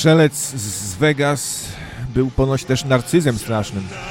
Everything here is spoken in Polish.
strzelec z Vegas był ponoć też narcyzem strasznym.